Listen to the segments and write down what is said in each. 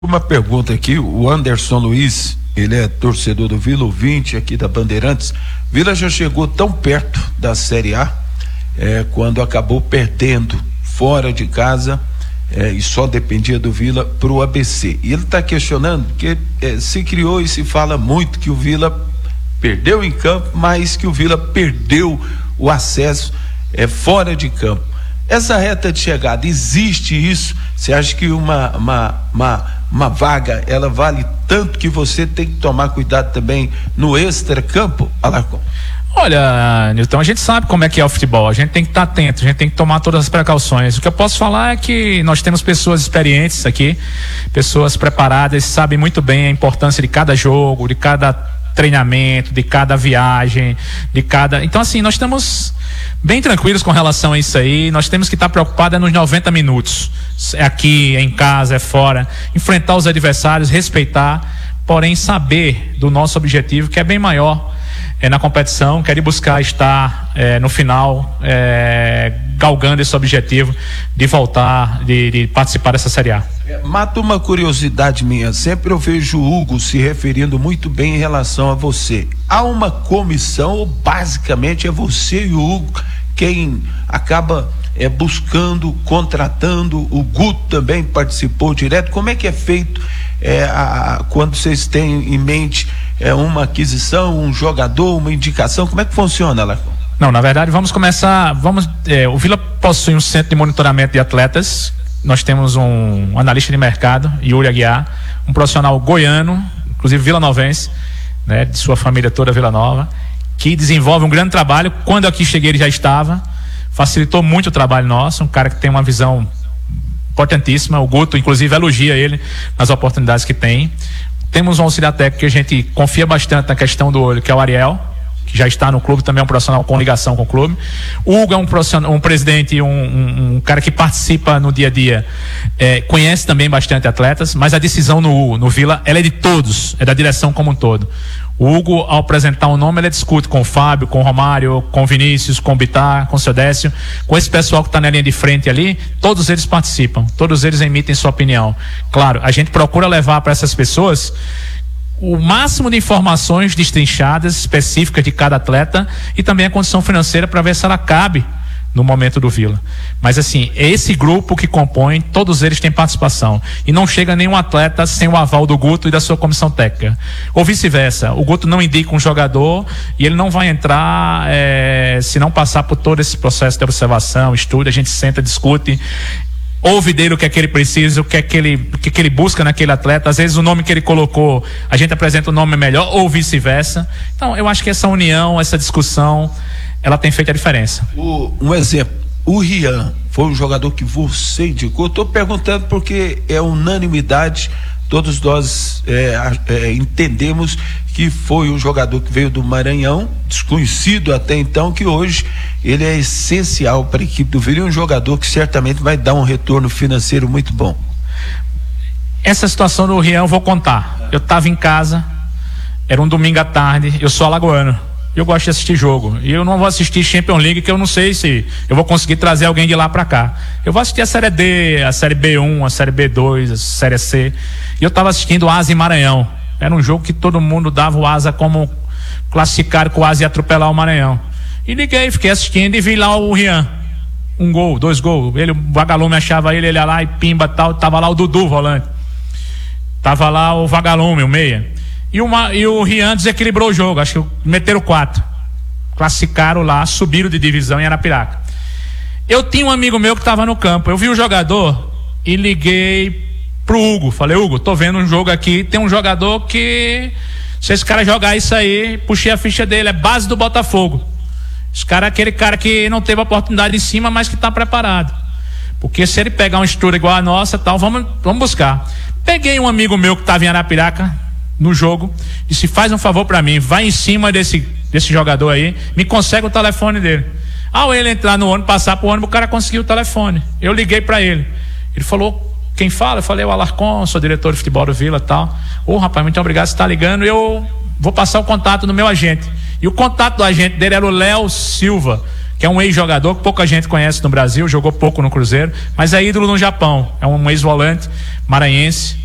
Uma pergunta aqui, o Anderson Luiz, ele é torcedor do Vila, ouvinte aqui da Bandeirantes. Vila já chegou tão perto da Série A, quando acabou perdendo fora de casa, e só dependia do Vila para o ABC. E ele está questionando que se criou e se fala muito que o Vila perdeu em campo, mas que o Vila perdeu o acesso fora de campo. Essa reta de chegada, existe isso? Você acha que uma vaga, ela vale tanto que você tem que tomar cuidado também no extra-campo, Alarcon? Olha, Nilton, a gente sabe como é que é o futebol, a gente tem que estar atento, a gente tem que tomar todas as precauções. O que eu posso falar é que nós temos pessoas experientes aqui, pessoas preparadas, sabem muito bem a importância de cada jogo, de cada treinamento, de cada viagem, então assim, nós estamos bem tranquilos com relação a isso aí. Nós temos que estar preocupados nos 90 minutos, aqui, em casa, fora, enfrentar os adversários, respeitar, porém saber do nosso objetivo, que é bem maior na competição, quer ir buscar estar no final galgando esse objetivo de voltar, de participar dessa Série A. Mata uma curiosidade minha, sempre eu vejo o Hugo se referindo muito bem em relação a você. Há uma comissão, ou basicamente é você e o Hugo quem acaba buscando, contratando? O Guto também participou direto. Como é que é feito quando vocês têm em mente uma aquisição, um jogador, uma indicação? Como é que funciona, Alarcon? Não, na verdade, vamos começar. O Vila possui um centro de monitoramento de atletas. Nós temos um analista de mercado, Yuri Aguiar, um profissional goiano, inclusive vilanovense, né, de sua família toda Vila Nova, que desenvolve um grande trabalho. Quando aqui cheguei, ele já estava, facilitou muito o trabalho nosso, um cara que tem uma visão importantíssima. O Guto, inclusive, elogia ele nas oportunidades que tem. Temos um auxiliar técnico que a gente confia bastante na questão do olho, que é o Ariel, que já está no clube, também é um profissional com ligação com o clube. O Hugo é um presidente, um cara que participa no dia a dia, conhece também bastante atletas, mas a decisão no Vila, ela é de todos, é da direção como um todo. O Hugo, ao apresentar um nome, ele discute com o Fábio, com o Romário, com o Vinícius, com o Bittar, com o seu Décio, com esse pessoal que está na linha de frente ali. Todos eles participam, todos eles emitem sua opinião. Claro, a gente procura levar para essas pessoas o máximo de informações destrinchadas, específicas de cada atleta, e também a condição financeira para ver se ela cabe no momento do Vila. Mas assim, esse grupo que compõe, todos eles têm participação, e não chega nenhum atleta sem o aval do Guto e da sua comissão técnica, ou vice-versa. O Guto não indica um jogador e ele não vai entrar se não passar por todo esse processo de observação, estudo. A gente senta, discute, ouve dele o que é que ele precisa, o que é que ele busca naquele atleta. Às vezes o nome que ele colocou, a gente apresenta um nome melhor, ou vice-versa. Então eu acho que essa união, essa discussão, ela tem feito a diferença. Um exemplo, o Rian foi um jogador que você indicou. Estou perguntando porque é unanimidade, todos nós entendemos que foi um jogador que veio do Maranhão, desconhecido até então, que hoje ele é essencial para a equipe do Vila, e um jogador que certamente vai dar um retorno financeiro muito bom. Essa situação do Rian eu vou contar. Eu estava em casa, era um domingo à tarde, eu sou alagoano, eu gosto de assistir jogo, e eu não vou assistir Champions League, que eu não sei se eu vou conseguir trazer alguém de lá pra cá. Eu vou assistir a Série D, a Série B1, a Série B2, a Série C, e eu tava assistindo o Asa e Maranhão. Era um jogo que todo mundo dava o Asa como classificado, que o Asa ia atropelar o Maranhão. E liguei, fiquei assistindo e vi lá o Rian, 1 gol, 2 gols, o Vagalume achava ele ia lá e pimba tal, tava lá o Dudu, volante, tava lá o Vagalume, o meia. E o Rian desequilibrou o jogo, acho que meteram 4. Classificaram lá, subiram de divisão em Arapiraca. Eu tinha um amigo meu que estava no campo, eu vi o jogador e liguei pro Hugo, falei: Hugo, tô vendo um jogo aqui, tem um jogador que, se esse cara jogar isso aí, puxei a ficha dele, é base do Botafogo. Esse cara é aquele cara que não teve oportunidade em cima, mas que tá preparado. Porque se ele pegar uma estrutura igual a nossa, tal, vamos buscar. Peguei um amigo meu que estava em Arapiraca no jogo, disse: faz um favor para mim, vai em cima desse jogador aí, me consegue o telefone dele. Ao ele entrar no ônibus, passar pro ônibus, o cara conseguiu o telefone. Eu liguei para ele, ele falou: quem fala? Eu falei: o Alarcon, sou diretor de futebol do Vila, tal. Rapaz, muito obrigado, você tá ligando, eu vou passar o contato do meu agente. E o contato do agente dele era o Léo Silva, que é um ex-jogador que pouca gente conhece no Brasil, jogou pouco no Cruzeiro, mas é ídolo no Japão, é um ex-volante maranhense,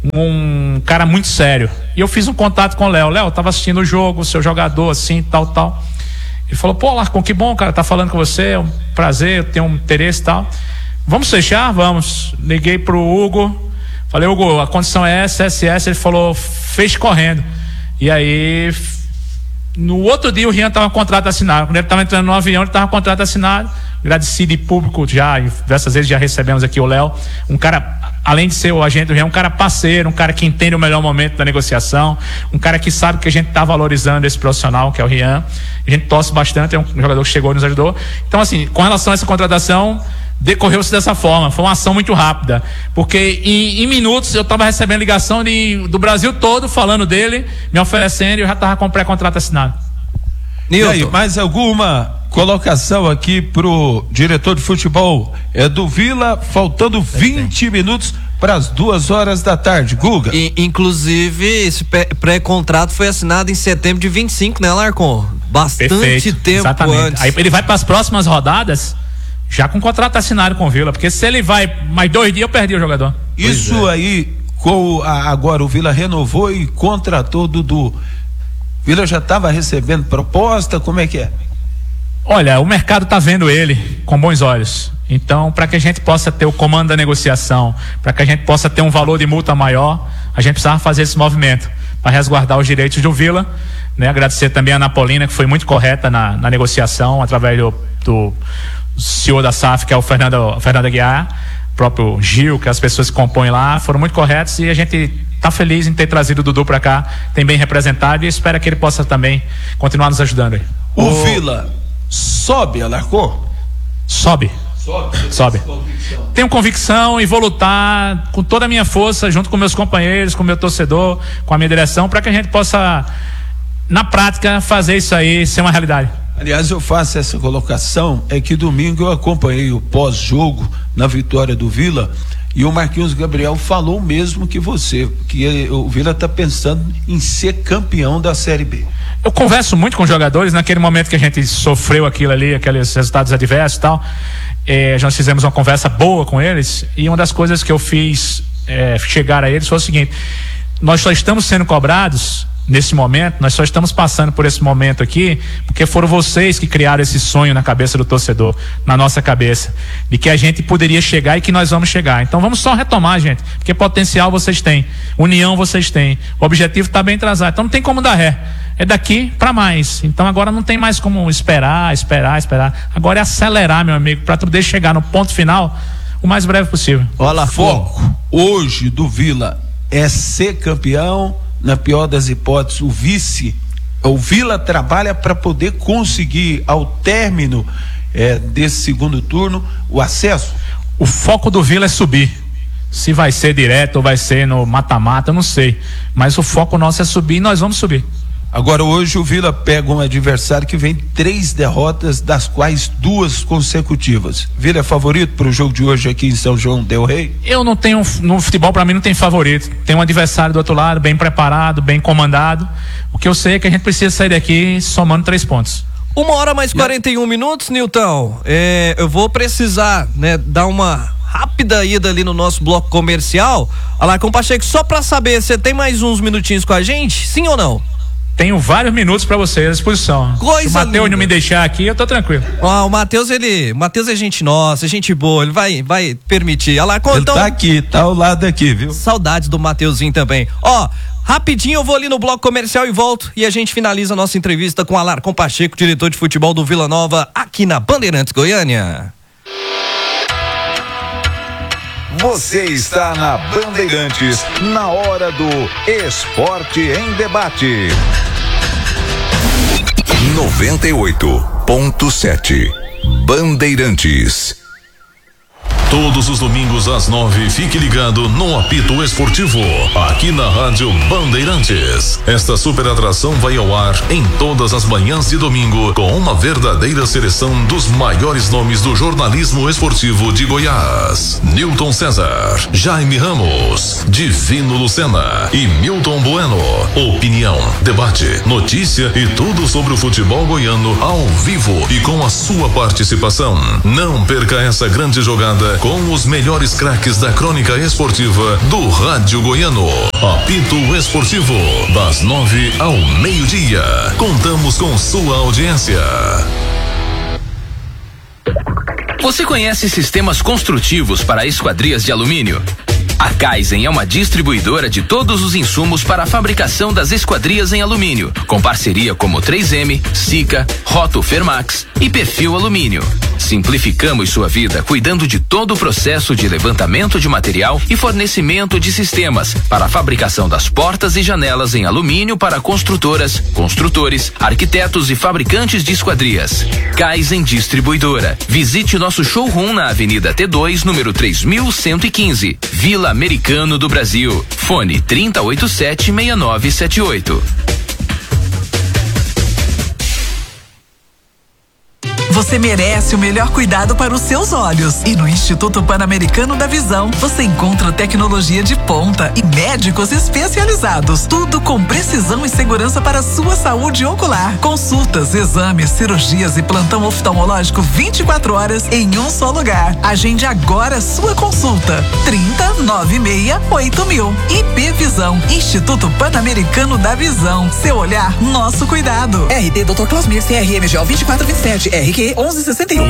um cara muito sério. E eu fiz um contato com o Léo. Léo, eu tava assistindo o jogo, seu jogador, assim, tal. Ele falou, pô, Alarcon, que bom, cara, tá falando com você, é um prazer, eu tenho um interesse e tal. Vamos fechar? Vamos. Liguei pro Hugo, falei, Hugo, a condição é essa. Ele falou, feche correndo. E aí, no outro dia o Rian tava com contrato assinado. Quando ele tava entrando no avião, ele tava com contrato assinado. Agradecido e público já, e diversas vezes já recebemos aqui o Léo, um cara, além de ser o agente do Rian, um cara parceiro, um cara que entende o melhor momento da negociação, um cara que sabe que a gente está valorizando esse profissional, que é o Rian. A gente torce bastante, é um jogador que chegou e nos ajudou. Então, assim, com relação a essa contratação, decorreu-se dessa forma, foi uma ação muito rápida, porque em minutos eu estava recebendo ligação do Brasil todo falando dele, me oferecendo, e eu já estava com pré-contrato assinado. E aí, mais alguma colocação aqui pro diretor de futebol do Vila, faltando 20 minutos para as 2 da tarde, Guga? Inclusive, esse pré-contrato foi assinado em setembro de 25, né, Alarcon? Bastante tempo exatamente. Antes. Aí ele vai para as próximas rodadas já com contrato assinado com o Vila, porque se ele vai mais 2 dias, eu perdi o jogador. Isso aí, agora o Vila renovou e contratou o Dudu. Vila já estava recebendo proposta, como é que é? Olha, o mercado está vendo ele com bons olhos. Então, para que a gente possa ter o comando da negociação, para que a gente possa ter um valor de multa maior, a gente precisava fazer esse movimento para resguardar os direitos do Vila, né? Agradecer também a Napolina, que foi muito correta na negociação, através do CEO da SAF, que é o Fernando Aguiar, próprio Gil, que as pessoas que compõem lá, foram muito corretos, e a gente está feliz em ter trazido o Dudu para cá, tem bem representado, e espera que ele possa também continuar nos ajudando aí. O Vila sobe, Alarcon? Sobe. Tenho convicção e vou lutar com toda a minha força, junto com meus companheiros, com o meu torcedor, com a minha direção, para que a gente possa, na prática, fazer isso aí ser uma realidade. Aliás, eu faço essa colocação, é que domingo eu acompanhei o pós-jogo na vitória do Vila, e o Marquinhos Gabriel falou o mesmo que você, que o Vila está pensando em ser campeão da Série B. Eu converso muito com jogadores, naquele momento que a gente sofreu aquilo ali, aqueles resultados adversos e tal, nós fizemos uma conversa boa com eles, e uma das coisas que eu fiz chegar a eles foi o seguinte: nós só estamos sendo cobrados nesse momento, nós só estamos passando por esse momento aqui porque foram vocês que criaram esse sonho na cabeça do torcedor, na nossa cabeça, de que a gente poderia chegar e que nós vamos chegar. Então vamos só retomar, gente, porque potencial vocês têm, união vocês têm, o objetivo está bem atrasado, então não tem como dar ré, é daqui para mais. Então agora não tem mais como esperar, agora é acelerar, meu amigo, para poder chegar no ponto final o mais breve possível. Olha, foco hoje do Vila é ser campeão. Na pior das hipóteses, o Vila trabalha para poder conseguir, ao término desse segundo turno, o acesso. O foco do Vila é subir. Se vai ser direto ou vai ser no mata-mata, eu não sei. Mas o foco nosso é subir, e nós vamos subir. Agora, hoje o Vila pega um adversário que vem 3 derrotas, das quais 2 consecutivas. Vila é favorito para o jogo de hoje aqui em São João del Rei? Eu não tenho, no futebol para mim não tem favorito. Tem um adversário do outro lado, bem preparado, bem comandado. O que eu sei é que a gente precisa sair daqui somando 3 pontos. 1h mais 41 minutos, Nilton. Eu vou precisar, dar uma rápida ida ali no nosso bloco comercial. Alarcon Pacheco, só para saber, você tem mais uns minutinhos com a gente? Sim ou não? Tenho vários minutos para você à disposição. Se o Matheus não me deixar aqui, eu tô tranquilo. O Matheus é gente nossa, gente boa, ele vai permitir. Alarcon, ele tá aqui, tá ao lado aqui, viu? Saudades do Mateuzinho também. Rapidinho eu vou ali no bloco comercial e volto, e a gente finaliza a nossa entrevista com Alarcon Pacheco, diretor de futebol do Vila Nova, aqui na Bandeirantes Goiânia. Você está na Bandeirantes, na hora do Esporte em Debate. 98.7 Bandeirantes. Todos os domingos às 9, fique ligado no Apito Esportivo, aqui na Rádio Bandeirantes. Esta super atração vai ao ar em todas as manhãs de domingo, com uma verdadeira seleção dos maiores nomes do jornalismo esportivo de Goiás. Nilton César, Jaime Ramos, Divino Lucena e Milton Bueno. Opinião, debate, notícia e tudo sobre o futebol goiano ao vivo e com a sua participação. Não perca essa grande jogada com os melhores craques da crônica esportiva do rádio goiano. Apito Esportivo, das 9 ao meio-dia. Contamos com sua audiência. Você conhece sistemas construtivos para esquadrias de alumínio? A Kaizen é uma distribuidora de todos os insumos para a fabricação das esquadrias em alumínio, com parceria como 3M, Sika, Roto Fermax e Perfil Alumínio. Simplificamos sua vida cuidando de todo o processo de levantamento de material e fornecimento de sistemas para a fabricação das portas e janelas em alumínio para construtoras, construtores, arquitetos e fabricantes de esquadrias. Kaizen Distribuidora. Visite nosso showroom na Avenida T2, número 3115, Vila Americano do Brasil. Fone 3087-6978. Você merece o melhor cuidado para os seus olhos. E no Instituto Pan-Americano da Visão, você encontra tecnologia de ponta e médicos especializados. Tudo com precisão e segurança para a sua saúde ocular. Consultas, exames, cirurgias e plantão oftalmológico 24 horas em um só lugar. Agende agora a sua consulta. 3096-8000. IP Visão, Instituto Pan-Americano da Visão. Seu olhar, nosso cuidado. RT Dr. Clausmir, CRMGO 2427, RQ 1161.